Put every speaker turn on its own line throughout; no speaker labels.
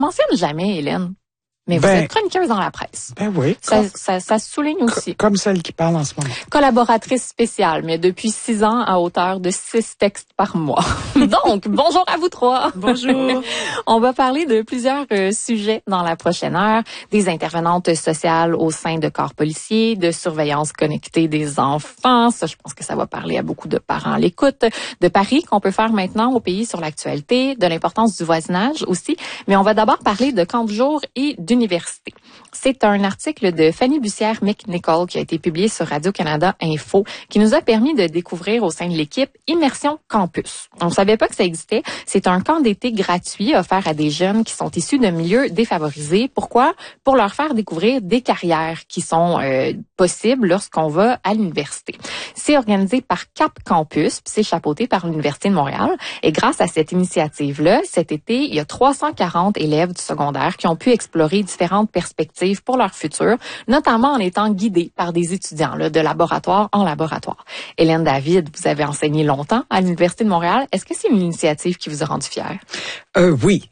mentionne jamais, Hélène. Mais vous êtes chroniqueuse dans la presse.
Ben oui.
Ça se souligne aussi.
Comme celle qui parle en ce moment.
Collaboratrice spéciale, mais depuis 6 ans à hauteur de 6 textes par mois. Donc, bonjour à vous trois.
Bonjour.
On va parler de plusieurs sujets dans la prochaine heure. Des intervenantes sociales au sein de corps policiers, de surveillance connectée des enfants. Ça, je pense que ça va parler à beaucoup de parents à l'écoute. De paris qu'on peut faire maintenant au pays sur l'actualité, de l'importance du voisinage aussi. Mais on va d'abord parler de camp de jour et d'université. C'est un article de Fanny Bussière-McNichol qui a été publié sur Radio-Canada Info qui nous a permis de découvrir au sein de l'équipe Immersion Campus. On ne savait pas que ça existait. C'est un camp d'été gratuit offert à des jeunes qui sont issus de milieux défavorisés. Pourquoi? Pour leur faire découvrir des carrières qui sont possibles lorsqu'on va à l'université. C'est organisé par Cap Campus, puis c'est chapeauté par l'Université de Montréal. Et grâce à cette initiative-là, cet été, il y a 340 élèves du secondaire qui ont pu explorer différentes perspectives pour leur futur, notamment en étant guidés par des étudiants là, de laboratoire en laboratoire. Hélène David, vous avez enseigné longtemps à l'Université de Montréal. Est-ce que c'est une initiative qui vous a rendu fière?
Oui,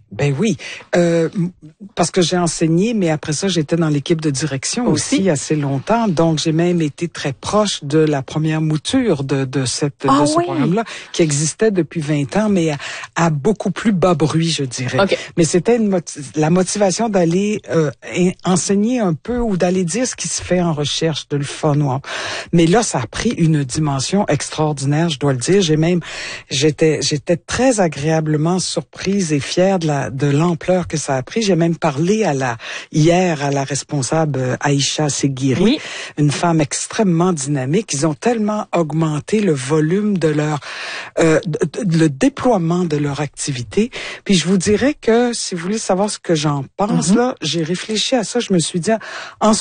parce que j'ai enseigné, mais après ça, j'étais dans l'équipe de direction aussi assez longtemps. Donc, j'ai même été très proche de la première mouture de ce programme-là, qui existait depuis 20 ans, mais à beaucoup plus bas bruit, je dirais. Okay. Mais c'était la motivation d'aller enseigner un peu ou d'aller dire ce qui se fait en recherche, de le fun. Mais là, ça a pris une dimension extraordinaire, je dois le dire. J'étais très agréablement surprise et fière de l'ampleur que ça a pris. J'ai même parlé hier à la responsable Aïcha Seguiri, une femme extrêmement dynamique. Ils ont tellement augmenté le volume de leur le déploiement de leur activité. Puis je vous dirais que si vous voulez savoir ce que j'en pense là, j'ai réfléchi à ça, je me suis dit en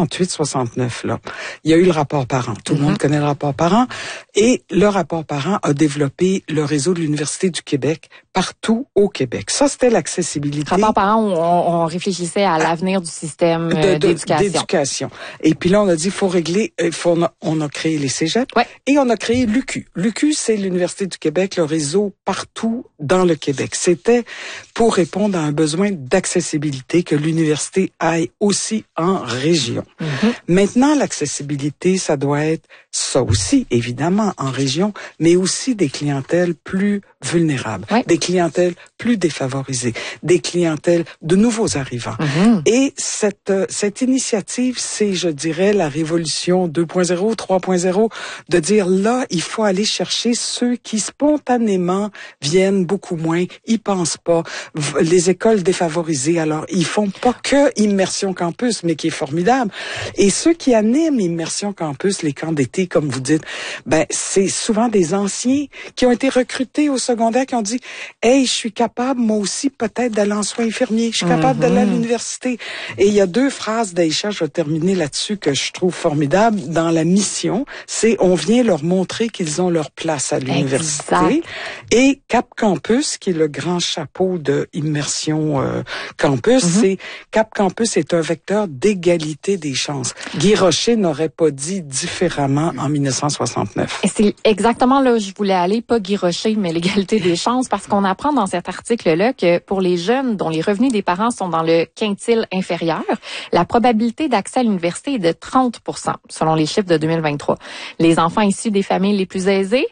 68-69 là, il y a eu le rapport parent. Tout le monde connaît le rapport parent et le rapport parent a développé le réseau de l'Université du Québec partout au Québec. Ça, c'était l'accessibilité.
Rapport parent, on réfléchissait à l'avenir du système d'éducation.
Et puis là, on a dit, il faut régler, on a créé les cégeps et on a créé l'UQ. L'UQ, c'est l'Université du Québec, le réseau partout dans le Québec. C'était pour répondre à un besoin d'accessibilité que l'université aille aussi en région. Maintenant, l'accessibilité, ça doit être ça aussi, évidemment, en région, mais aussi des clientèles plus vulnérables, des clientèles plus défavorisées, des clientèles de nouveaux arrivants. Et cette initiative, c'est, je dirais, la révolution 2.0, 3.0, de dire là, il faut aller chercher ceux qui spontanément viennent beaucoup moins, ils pensent pas, les écoles défavorisées, alors ils font pas que Immersion Campus, mais qui est formidable. Et ceux qui animent Immersion Campus, les camps d'été, comme vous dites, c'est souvent des anciens qui ont été recrutés au secondaire, qui ont dit « Hey, je suis capable, moi aussi, peut-être d'aller en soins infirmiers. Je suis capable d'aller à l'université. » Et il y a 2 phrases d'Aïcha, je vais terminer là-dessus, que je trouve formidables. Dans la mission, c'est « On vient leur montrer qu'ils ont leur place à l'université. » Et Cap Campus, qui est le grand chapeau de Immersion Campus, c'est Cap Campus est un vecteur d'égalité des chances. Guy Rocher n'aurait pas dit différemment en 1969.
Et c'est exactement là où je voulais aller, pas Guy Rocher, mais l'égalité des chances, parce qu'on apprend dans cet article-là que pour les jeunes dont les revenus des parents sont dans le quintile inférieur, la probabilité d'accès à l'université est de 30%, selon les chiffres de 2023. Les enfants issus des familles les plus aisées,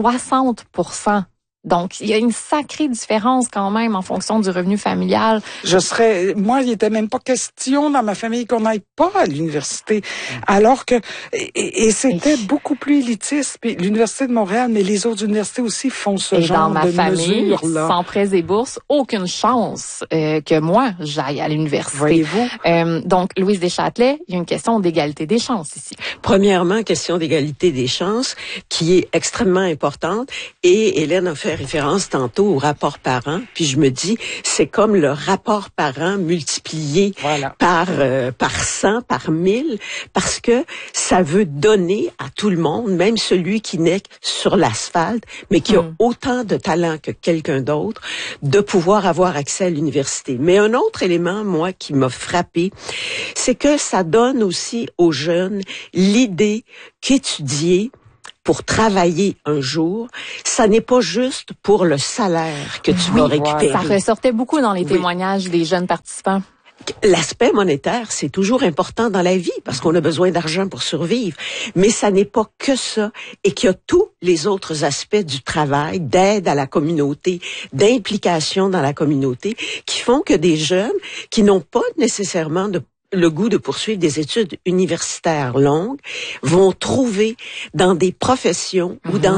60%. Donc, il y a une sacrée différence quand même en fonction du revenu familial.
Moi, il était même pas question dans ma famille qu'on n'aille pas à l'université. Alors que, et c'était beaucoup plus élitiste. Puis l'Université de Montréal, mais les autres universités aussi font ce genre de mesures-là.
Dans ma famille, sans prêts et bourses, aucune chance que moi, j'aille à l'université.
Voyez-vous?
Donc, Louise Deschâtelet, il y a une question d'égalité des chances ici.
Premièrement, question d'égalité des chances qui est extrêmement importante. Et Hélène a fait référence tantôt au rapport parent, puis je me dis, c'est comme le rapport parent multiplié par 100, par 1000, parce que ça veut donner à tout le monde, même celui qui n'est sur l'asphalte, mais qui a autant de talent que quelqu'un d'autre, de pouvoir avoir accès à l'université. Mais un autre élément, moi, qui m'a frappé, c'est que ça donne aussi aux jeunes l'idée qu'étudier pour travailler un jour, ça n'est pas juste pour le salaire que tu vas récupérer.
Ça ressortait beaucoup dans les témoignages des jeunes participants.
L'aspect monétaire, c'est toujours important dans la vie parce qu'on a besoin d'argent pour survivre. Mais ça n'est pas que ça et qu'il y a tous les autres aspects du travail, d'aide à la communauté, d'implication dans la communauté qui font que des jeunes qui n'ont pas nécessairement le goût de poursuivre des études universitaires longues vont trouver dans des professions ou dans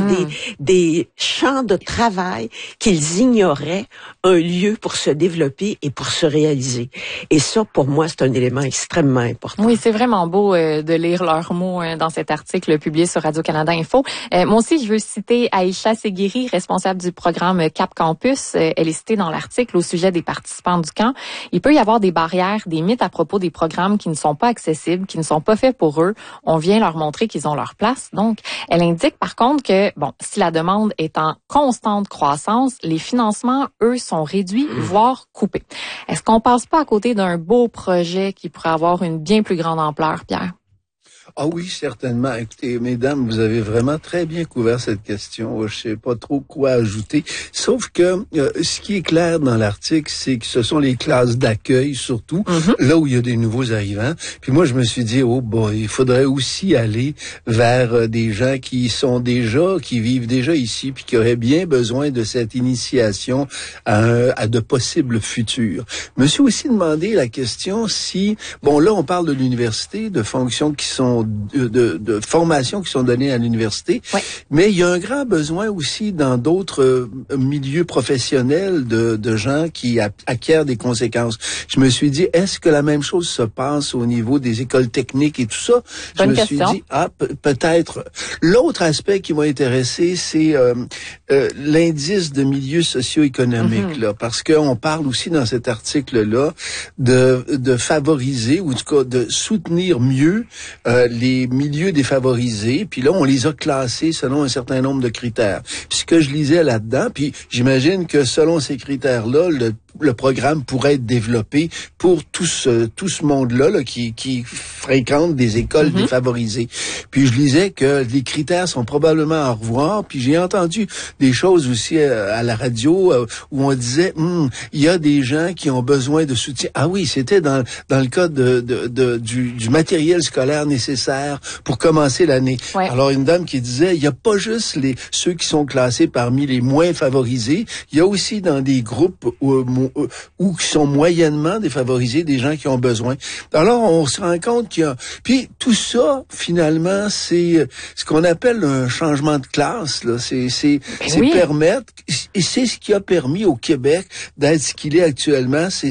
des champs de travail qu'ils ignoraient un lieu pour se développer et pour se réaliser. Et ça, pour moi, c'est un élément extrêmement important.
Oui, c'est vraiment beau de lire leurs mots dans cet article publié sur Radio-Canada Info. Moi aussi, je veux citer Aïcha Seguiri, responsable du programme Cap Campus. Elle est citée dans l'article au sujet des participants du camp. Il peut y avoir des barrières, des mythes à propos des programmes qui ne sont pas accessibles, qui ne sont pas faits pour eux. On vient leur montrer qu'ils ont leur place. Donc, elle indique par contre que, si la demande est en constante croissance, les financements, eux, sont réduits, voire coupés. Est-ce qu'on passe pas à côté d'un beau projet qui pourrait avoir une bien plus grande ampleur, Pierre?
Ah oui, certainement. Écoutez, mesdames, vous avez vraiment très bien couvert cette question. Je sais pas trop quoi ajouter. Sauf que ce qui est clair dans l'article, c'est que ce sont les classes d'accueil, surtout, là où il y a des nouveaux arrivants. Puis moi, je me suis dit, il faudrait aussi aller vers des gens qui vivent déjà ici, puis qui auraient bien besoin de cette initiation à de possibles futurs. Je me suis aussi demandé la question si, là, on parle de l'université, de fonctions qui sont de formations qui sont données à l'université, mais il y a un grand besoin aussi dans d'autres milieux professionnels de gens qui acquièrent des conséquences. Je me suis dit, est-ce que la même chose se passe au niveau des écoles techniques et tout ça?
Bonne
je me suis dit, peut-être. L'autre aspect qui m'a intéressé, c'est l'indice de milieu socio-économique, là, parce qu'on parle aussi dans cet article-là de favoriser, ou en tout cas de soutenir mieux les milieux défavorisés, puis là, on les a classés selon un certain nombre de critères. Puis ce que je lisais là-dedans, puis j'imagine que selon ces critères-là, le programme pourrait être développé pour tout ce monde-là qui fréquente des écoles défavorisées. Puis je lisais que les critères sont probablement à revoir, puis j'ai entendu des choses aussi à la radio où on disait il y a des gens qui ont besoin de soutien. Ah oui, c'était dans le cas du matériel scolaire nécessaire pour commencer l'année. Ouais. Alors une dame qui disait il y a pas juste ceux qui sont classés parmi les moins favorisés, il y a aussi dans des groupes ou qui sont moyennement défavorisés, des gens qui ont besoin. Alors, on se rend compte qu'il y a... Puis, tout ça, finalement, c'est ce qu'on appelle un changement de classe, là. C'est permettre... Et c'est ce qui a permis au Québec d'être ce qu'il est actuellement. C'est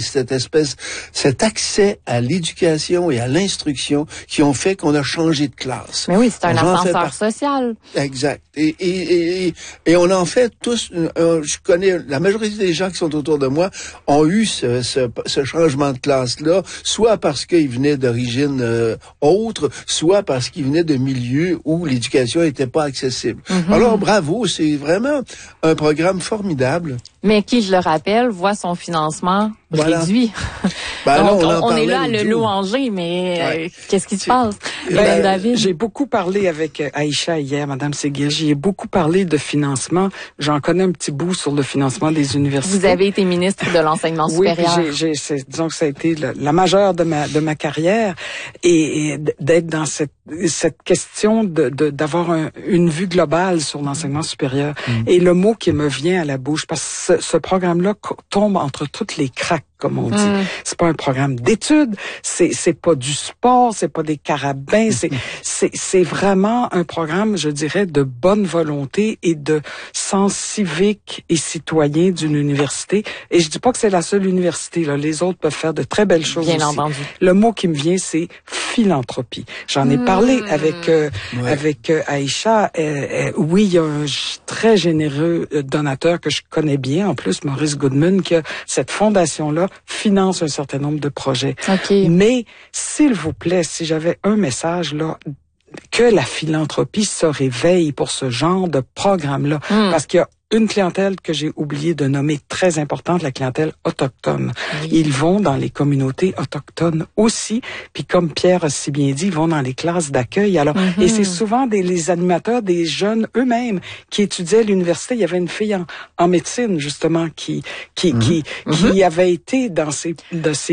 cet accès à l'éducation et à l'instruction qui ont fait qu'on a changé de classe.
Mais oui, c'est un ascenseur social.
Exact. Et on en fait tous... je connais la majorité des gens qui sont autour de moi ont eu ce changement de classe-là, soit parce qu'ils venaient d'origine autre, soit parce qu'ils venaient de milieux où l'éducation n'était pas accessible. Alors, bravo, c'est vraiment un programme formidable.
Mais qui, je le rappelle, voit son financement réduit. Donc, on est là à le louanger, mais qu'est-ce qui se passe? David?
J'ai beaucoup parlé avec Aïcha hier, Madame Seguiri. J'ai beaucoup parlé de financement. J'en connais un petit bout sur le financement des universités.
Vous avez été ministre de l'enseignement supérieur.
Oui, disons que ça a été la majeure de ma carrière et d'être dans cette question d'avoir une vue globale sur l'enseignement supérieur. Et le mot qui me vient à la bouche, parce que ce programme-là tombe entre toutes les craques, comme on dit. C'est pas un programme d'études, c'est pas du sport, c'est pas des carabins, c'est vraiment un programme, je dirais, de bonne volonté et de sens civique et citoyen d'une université. Et je dis pas que c'est la seule université, là. Les autres peuvent faire de très belles choses aussi.
Entendu.
Le mot qui me vient, c'est philanthropie. J'en ai parlé avec Aïcha. Oui, il y a un très généreux donateur que je connais bien, en plus, Maurice Goodman, qui a cette fondation-là finance un certain nombre de projets.
Okay.
Mais, s'il vous plaît, si j'avais un message là, que la philanthropie se réveille pour ce genre de programme-là. Parce qu'il y a une clientèle que j'ai oublié de nommer très importante, la clientèle autochtone. Oui. Ils vont dans les communautés autochtones aussi, puis comme Pierre a si bien dit, ils vont dans les classes d'accueil. Alors, et c'est souvent les animateurs, des jeunes eux-mêmes qui étudiaient à l'université. Il y avait une fille en médecine justement qui avait été dans ces